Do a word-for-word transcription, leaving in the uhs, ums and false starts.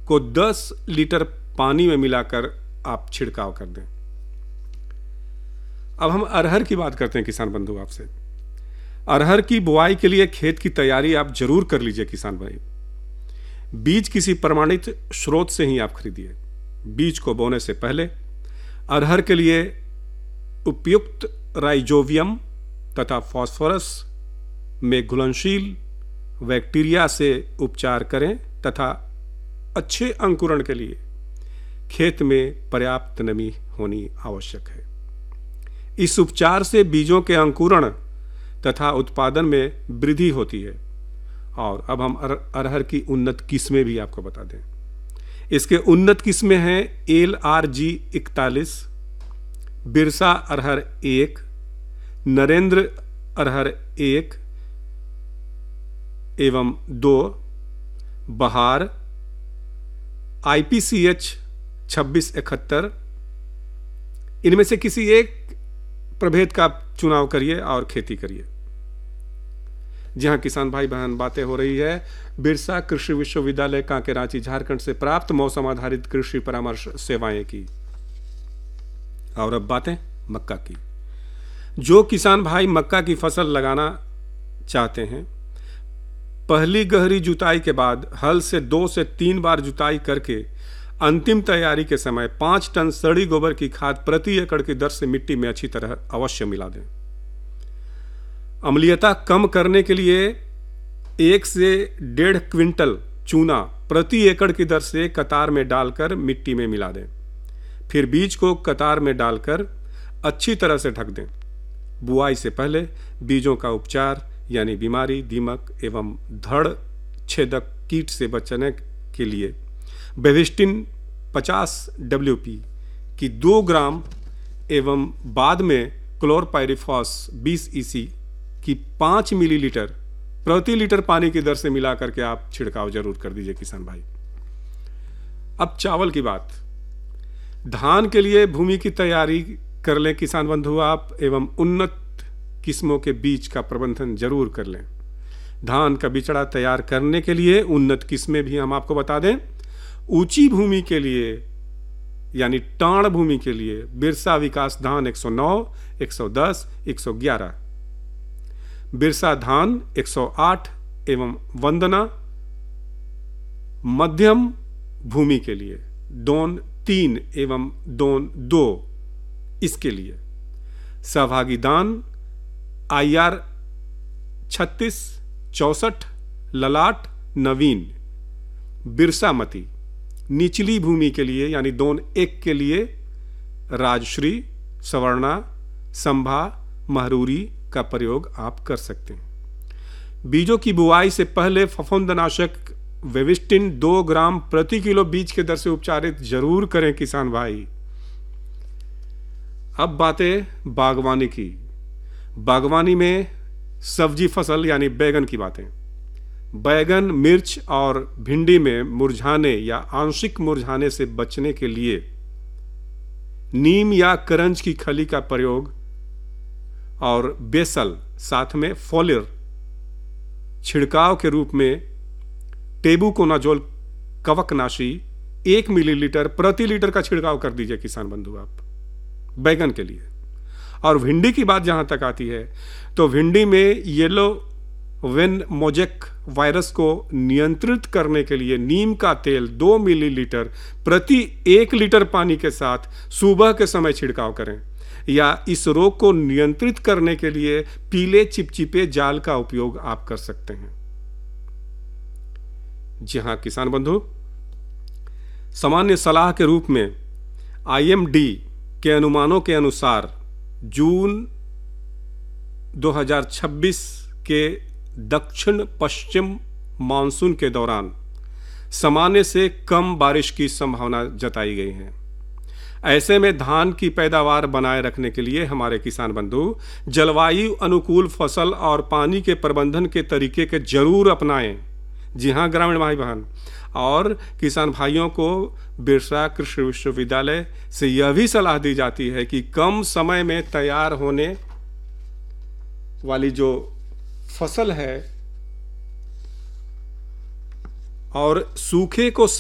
को दस लीटर पानी में मिलाकर आप छिड़काव कर दें। अब हम अरहर की बात करते हैं किसान बंधु आपसे। अरहर की बुआई के लिए खेत की तैयारी आप जरूर कर लीजिए किसान भाई। बीज किसी प्रमाणित स्रोत से ही आप खरीदिए। बीज को बोने से पहले अरहर के लिए उपयुक्त राइजोबियम तथा फास्फोरस में घुलनशील बैक्टीरिया से उपचार करें तथा अच्छे अंकुरण के लिए खेत में पर्याप्त नमी होनी आवश्यक है। इस उपचार से बीजों के अंकुरण तथा उत्पादन में वृद्धि होती है। और अब हम अरहर की उन्नत किस्में भी आपको बता दें। इसके उन्नत किस्में हैं एल आर जी इकतालीस, बिरसा अरहर एक, नरेंद्र अरहर एक एवं दो, बहार, आई पी सी एच छब्बीस इकहत्तर। इनमें से किसी एक प्रभेद का चुनाव करिए और खेती करिए। जहां किसान भाई बहन बातें हो रही है बिरसा कृषि विश्वविद्यालय कांके रांची झारखंड से प्राप्त मौसम आधारित कृषि परामर्श सेवाएं की। और अब बातें मक्का की। जो किसान भाई मक्का की फसल लगाना चाहते हैं, पहली गहरी जुताई के बाद हल से दो से तीन बार जुताई करके अंतिम तैयारी के समय पांच टन सड़ी गोबर की खाद प्रति एकड़ की दर से मिट्टी में अच्छी तरह अवश्य मिला दें। अम्लीयता कम करने के लिए एक से डेढ़ क्विंटल चूना प्रति एकड़ की दर से कतार में डालकर मिट्टी में मिला दें। फिर बीज को कतार में डालकर अच्छी तरह से ढक दें। बुआई से पहले बीजों का उपचार यानी बीमारी, दीमक एवं धड़ छेदक कीट से बचने के लिए बेविस्टिन पचास डब्ल्यू पी की दो ग्राम एवं बाद में क्लोरपाइरिफॉस बीस ई सी की पाँच मिलीलीटर प्रति लीटर पानी की दर से मिला करके आप छिड़काव जरूर कर दीजिए किसान भाई। अब चावल की बात। धान के लिए भूमि की तैयारी कर लें किसान बंधु आप, एवं उन्नत किस्मों के बीज का प्रबंधन जरूर कर लें। धान का बिचड़ा तैयार करने के लिए उन्नत किस्में भी हम आपको बता दें। ऊंची भूमि के लिए यानी टाण भूमि के लिए बिरसा विकास धान एक सौ नौ, एक सौ दस, एक सौ ग्यारह, बिरसा धान एक सौ आठ एवं वंदना। मध्यम भूमि के लिए दोन तीन एवं दोन दो, इसके लिए सहभागी दान आई आर छत्तीस, चौसठ, ललाट, नवीन। बिरसामती निचली भूमि के लिए यानी दोन एक के लिए राजश्री, सवर्णा, संभा, महरूरी का प्रयोग आप कर सकते हैं। बीजों की बुआई से पहले फफूंदनाशक वेविस्टिन दो ग्राम प्रति किलो बीज के दर से उपचारित जरूर करें किसान भाई। अब बातें बागवानी की। बागवानी में सब्जी फसल यानी बैगन की बातें। बैगन, मिर्च और भिंडी में मुरझाने या आंशिक मुरझाने से बचने के लिए नीम या करंज की खली का प्रयोग और बेसल साथ में फोलियर छिड़काव के रूप में टेबुकोनाजोल कवकनाशी एक मिलीलीटर प्रति लीटर का छिड़काव कर दीजिए किसान बंधु आप बैगन के लिए। और भिंडी की बात जहां तक आती है तो भिंडी में येलो वेन मोजेक वायरस को नियंत्रित करने के लिए नीम का तेल दो मिलीलीटर प्रति एक लीटर पानी के साथ सुबह के समय छिड़काव करें। या इस रोग को नियंत्रित करने के लिए पीले चिपचिपे जाल का उपयोग आप कर सकते हैं। जी हां किसान बंधु, सामान्य सलाह के रूप में आई एम डी के अनुमानों के अनुसार जून दो हज़ार छब्बीस के दक्षिण पश्चिम मानसून के दौरान सामान्य से कम बारिश की संभावना जताई गई है। ऐसे में धान की पैदावार बनाए रखने के लिए हमारे किसान बंधु जलवायु अनुकूल फसल और पानी के प्रबंधन के तरीके के जरूर अपनाएं। जी हां ग्रामीण भाई बहन, और किसान भाइयों को बिरसा कृषि विश्वविद्यालय से यह भी सलाह दी जाती है कि कम समय में तैयार होने वाली जो फसल है और सूखे को